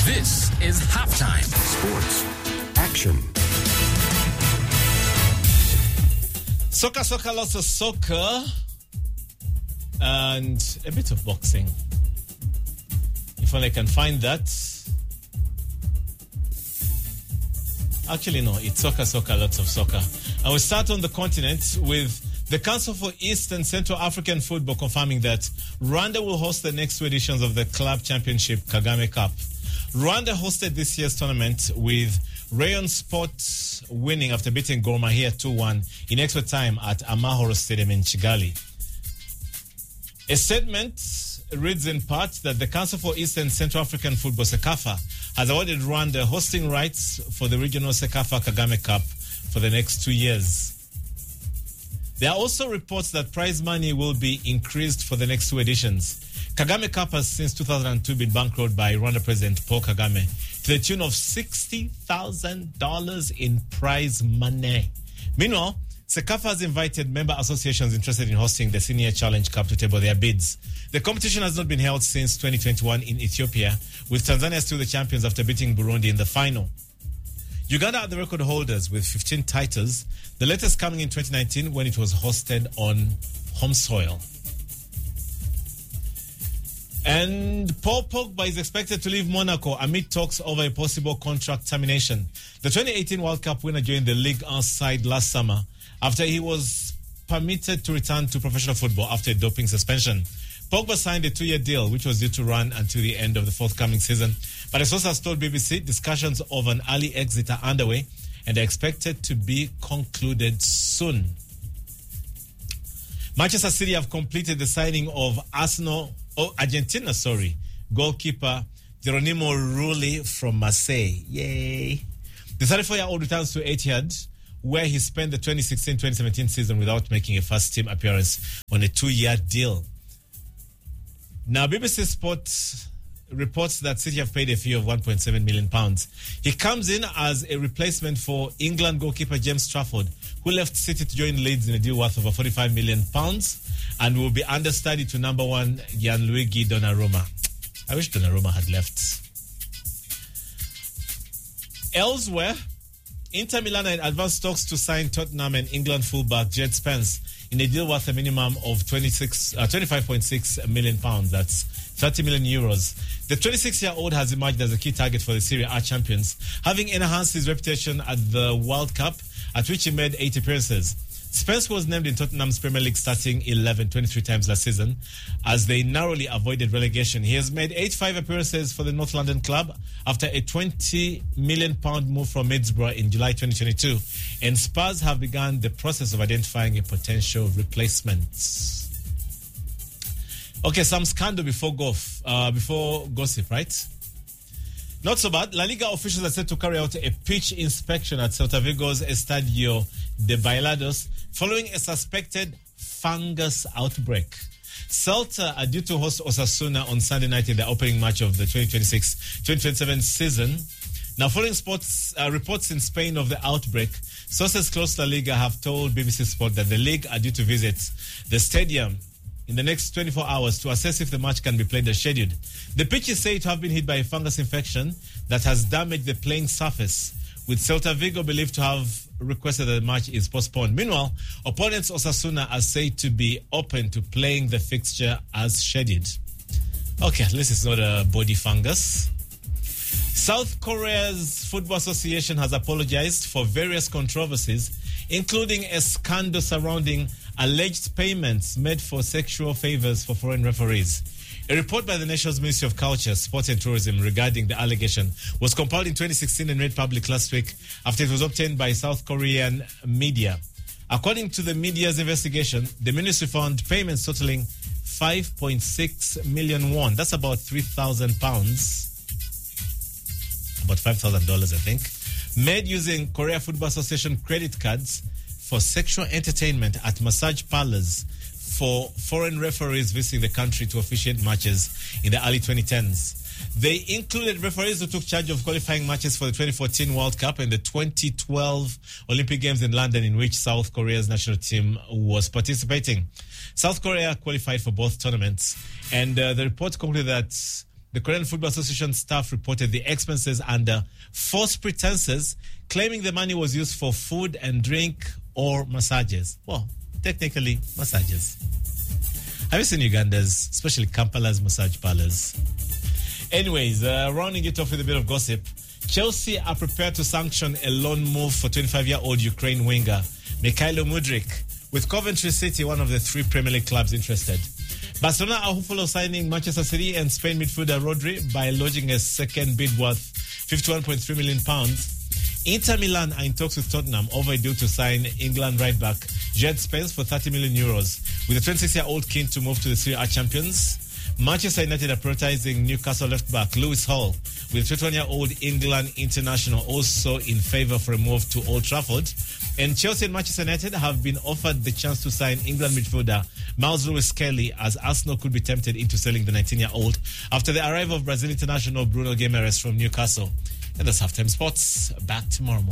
This is Halftime. Sports. Action. Soccer, lots of soccer. And a bit of boxing. If only I can find that. Actually, no, it's soccer, lots of soccer. And we start on the continent with the Council for East and Central African Football confirming that Rwanda will host the next two editions of the Club Championship Kagame Cup. Rwanda hosted this year's tournament with Rayon Sports winning after beating Gor Mahia 2-1 in extra time at Amahoro Stadium in Kigali. A statement reads in part that the Council for East and Central African Football, CECAFA, has awarded Rwanda hosting rights for the regional CECAFA Kagame Cup for the next 2 years. There are also reports that prize money will be increased for the next two editions. Kagame Cup has since 2002 been bankrolled by Rwanda President Paul Kagame to the tune of $60,000 in prize money. Meanwhile, CECAFA has invited member associations interested in hosting the Senior Challenge Cup to table their bids. The competition has not been held since 2021 in Ethiopia, with Tanzania still the champions after beating Burundi in the final. Uganda are the record holders with 15 titles, the latest coming in 2019 when it was hosted on home soil. And Paul Pogba is expected to leave Monaco amid talks over a possible contract termination. The 2018 World Cup winner joined the Ligue 1 side last summer after he was permitted to return to professional football after a doping suspension. Pogba signed a 2-year deal, which was due to run until the end of the forthcoming season. But a source has told BBC discussions of an early exit are underway and are expected to be concluded soon. Manchester City have completed the signing of Argentina goalkeeper Geronimo Rulli from Marseille. Yay. The 34-year-old returns to Etihad, where he spent the 2016-2017 season without making a first-team appearance on a 2-year deal. Now, BBC Sport reports that City have paid a fee of £1.7 million. He comes in as a replacement for England goalkeeper James Trafford, who left City to join Leeds in a deal worth over £45 million and will be understudy to number one Gianluigi Donnarumma. I wish Donnarumma had left. Elsewhere, Inter Milan are in advanced talks to sign Tottenham and England fullback Jed Spence in a deal worth a minimum of £25.6 million. That's 30 million euros. The 26-year-old has emerged as a key target for the Serie A champions, having enhanced his reputation at the World Cup, at which he made 8 appearances. Spence was named in Tottenham's Premier League starting 11 23 times last season as they narrowly avoided relegation. He has made 85 appearances for the North London club after a £20 million move from Middlesbrough in July 2022. And Spurs have begun the process of identifying a potential replacement. Okay, some scandal before gossip, right? Not so bad. La Liga officials are set to carry out a pitch inspection at Celta Vigo's Estadio de Bailados following a suspected fungus outbreak. Celta are due to host Osasuna on Sunday night in the opening match of the 2026-2027 season. Now, following reports in Spain of the outbreak, sources close to La Liga have told BBC Sport that the league are due to visit the stadium in the next 24 hours to assess if the match can be played as scheduled. The pitch is said to have been hit by a fungus infection that has damaged the playing surface, with Celta Vigo believed to have requested that the match is postponed. Meanwhile, opponents Osasuna are said to be open to playing the fixture as scheduled. Okay, at least it's not a body fungus. South Korea's Football Association has apologized for various controversies, including a scandal surrounding alleged payments made for sexual favors for foreign referees. A report by the nation's Ministry of Culture, Sport and Tourism regarding the allegation was compiled in 2016 and made public last week after it was obtained by South Korean media. According to the media's investigation, the ministry found payments totaling 5.6 million won. That's about £3,000, about $5,000, I think, made using Korea Football Association credit cards for sexual entertainment at massage parlors for foreign referees visiting the country to officiate matches in the early 2010s. They included referees who took charge of qualifying matches for the 2014 World Cup and the 2012 Olympic Games in London, in which South Korea's national team was participating. South Korea qualified for both tournaments, and the report concluded that the Korean Football Association staff reported the expenses under false pretenses, claiming the money was used for food and drink or massages. Well, technically, massages. Have you seen Uganda's, especially Kampala's massage parlors? Anyways, rounding it off with a bit of gossip, Chelsea are prepared to sanction a loan move for 25-year-old Ukraine winger Mikhailo Mudryk, with Coventry City, one of the 3 Premier League clubs, interested. Barcelona are hopeful of signing Manchester City and Spain midfielder Rodri by lodging a second bid worth £51.3 million. Inter Milan are in talks with Tottenham over a deal to sign England right-back Jed Spence for €30 million, with the 26-year-old keen to move to the Serie A champions. Manchester United are prioritizing Newcastle left-back Lewis Hall, with 21-year-old England international also in favour for a move to Old Trafford. And Chelsea and Manchester United have been offered the chance to sign England midfielder Miles Lewis-Kelly, as Arsenal could be tempted into selling the 19-year-old after the arrival of Brazil international Bruno Guimaraes from Newcastle. And that's Halftime Sports. Back tomorrow morning.